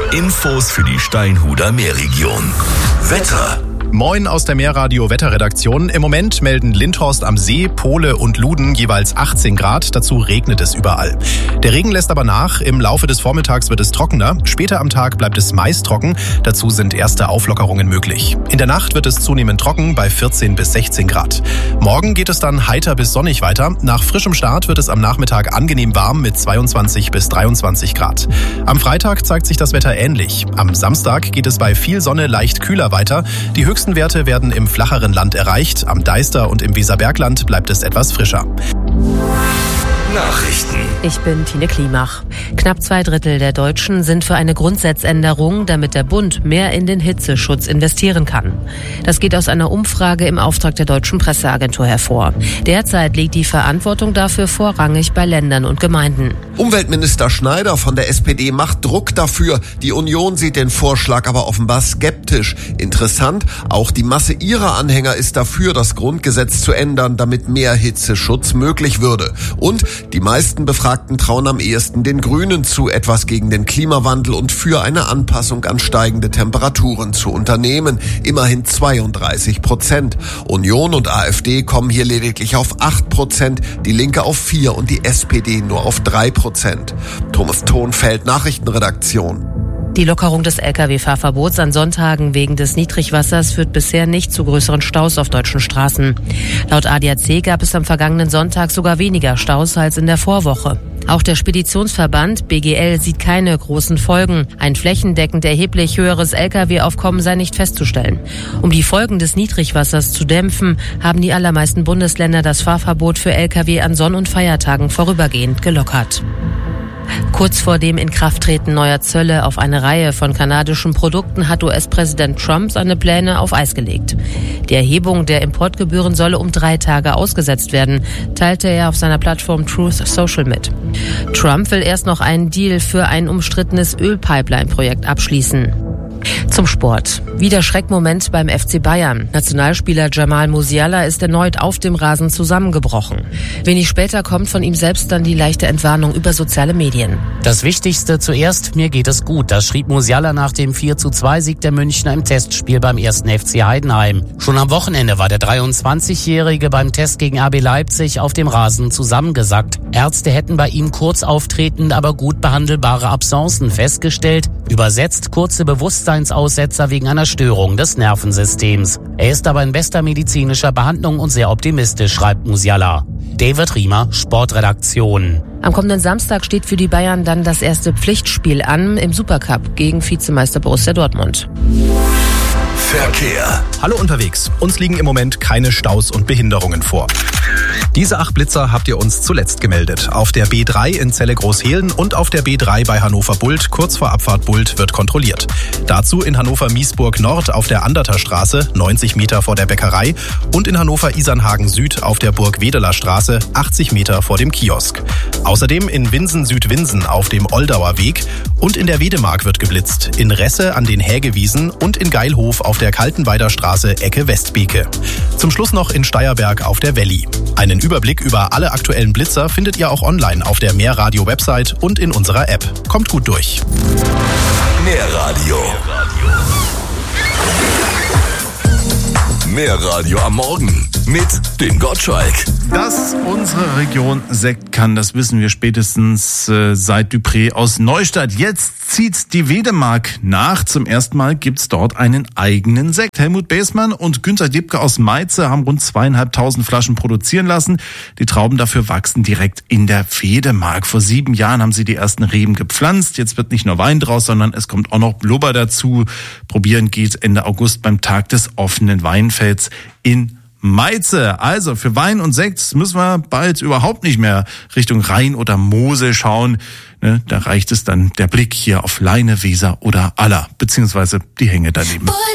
Infos für die Steinhuder Meerregion. Wetter. Moin aus der Meerradio-Wetterredaktion. Im Moment melden Lindhorst am See, Pohle und Luden jeweils 18 Grad. Dazu regnet es überall. Der Regen lässt aber nach. Im Laufe des Vormittags wird es trockener. Später am Tag bleibt es meist trocken. Dazu sind erste Auflockerungen möglich. In der Nacht wird es zunehmend trocken bei 14 bis 16 Grad. Morgen geht es dann heiter bis sonnig weiter. Nach frischem Start wird es am Nachmittag angenehm warm mit 22 bis 23 Grad. Am Freitag zeigt sich das Wetter ähnlich. Am Samstag geht es bei viel Sonne leicht kühler weiter. Die höchsten Werte werden im flacheren Land erreicht. Am Deister und im Weserbergland bleibt es etwas frischer. Nachrichten. Ich bin Tine Klimach. Knapp 2/3 der Deutschen sind für eine Grundsatzänderung, damit der Bund mehr in den Hitzeschutz investieren kann. Das geht aus einer Umfrage im Auftrag der Deutschen Presseagentur hervor. Derzeit liegt die Verantwortung dafür vorrangig bei Ländern und Gemeinden. Umweltminister Schneider von der SPD macht Druck dafür. Die Union sieht den Vorschlag aber offenbar skeptisch. Interessant, auch die Masse ihrer Anhänger ist dafür, das Grundgesetz zu ändern, damit mehr Hitzeschutz möglich würde. Und die meisten Befragten trauen am ehesten den Grünen zu, etwas gegen den Klimawandel und für eine Anpassung an steigende Temperaturen zu unternehmen. Immerhin 32%. Union und AfD kommen hier lediglich auf 8%, die Linke auf 4% und die SPD nur auf 3%. Thomas Thonfeld, Nachrichtenredaktion. Die Lockerung des Lkw-Fahrverbots an Sonntagen wegen des Niedrigwassers führt bisher nicht zu größeren Staus auf deutschen Straßen. Laut ADAC gab es am vergangenen Sonntag sogar weniger Staus als in der Vorwoche. Auch der Speditionsverband BGL sieht keine großen Folgen. Ein flächendeckend erheblich höheres Lkw-Aufkommen sei nicht festzustellen. Um die Folgen des Niedrigwassers zu dämpfen, haben die allermeisten Bundesländer das Fahrverbot für Lkw an Sonn- und Feiertagen vorübergehend gelockert. Kurz vor dem Inkrafttreten neuer Zölle auf eine Reihe von kanadischen Produkten hat US-Präsident Trump seine Pläne auf Eis gelegt. Die Erhebung der Importgebühren solle um 3 Tage ausgesetzt werden, teilte er auf seiner Plattform Truth Social mit. Trump will erst noch einen Deal für ein umstrittenes Ölpipeline-Projekt abschließen. Zum Sport. Wieder Schreckmoment beim FC Bayern. Nationalspieler Jamal Musiala ist erneut auf dem Rasen zusammengebrochen. Wenig später kommt von ihm selbst dann die leichte Entwarnung über soziale Medien. Das Wichtigste zuerst, mir geht es gut. Das schrieb Musiala nach dem 4:2-Sieg der Münchner im Testspiel beim 1. FC Heidenheim. Schon am Wochenende war der 23-Jährige beim Test gegen RB Leipzig auf dem Rasen zusammengesackt. Ärzte hätten bei ihm kurz auftretend, aber gut behandelbare Absencen festgestellt. Übersetzt kurze Bewusstseinsaussetzer wegen einer Störung des Nervensystems. Er ist aber in bester medizinischer Behandlung und sehr optimistisch, schreibt Musiala. David Riemer, Sportredaktion. Am kommenden Samstag steht für die Bayern dann das erste Pflichtspiel an im Supercup gegen Vizemeister Borussia Dortmund. Verkehr. Hallo unterwegs. Uns liegen im Moment keine Staus und Behinderungen vor. Diese 8 Blitzer habt ihr uns zuletzt gemeldet. Auf der B3 in Celle-Großhehlen und auf der B3 bei Hannover-Bult, kurz vor Abfahrt Bult, wird kontrolliert. Dazu in Hannover-Miesburg Nord auf der Anderter Straße, 90 Meter vor der Bäckerei, und in Hannover-Isernhagen Süd auf der Burg-Wedeler Straße, 80 Meter vor dem Kiosk. Außerdem in Winsen-Südwinsen auf dem Oldauer Weg und in der Wedemark wird geblitzt, in Resse an den Hägewiesen und in Geilhof auf der Kaltenweider Straße Ecke Westbeke. Zum Schluss noch in Steierberg auf der Welli. Einen Überblick über alle aktuellen Blitzer findet ihr auch online auf der Meerradio-Website und in unserer App. Kommt gut durch. Meerradio. Meerradio am Morgen mit dem Gottschalk. Dass unsere Region Sekt kann, das wissen wir spätestens seit Dupré aus Neustadt. Jetzt zieht die Wedemark nach. Zum ersten Mal gibt's dort einen eigenen Sekt. Helmut Beßmann und Günther Diebke aus Meize haben rund 2.500 Flaschen produzieren lassen. Die Trauben dafür wachsen direkt in der Wedemark. Vor 7 Jahren haben sie die ersten Reben gepflanzt. Jetzt wird nicht nur Wein draus, sondern es kommt auch noch Blubber dazu. Probieren geht's Ende August beim Tag des offenen Weinfelds in Meize. Also für Wein und Sekt müssen wir bald überhaupt nicht mehr Richtung Rhein oder Mosel schauen. Da reicht es dann der Blick hier auf Leine, Weser oder Aller, beziehungsweise die Hänge daneben.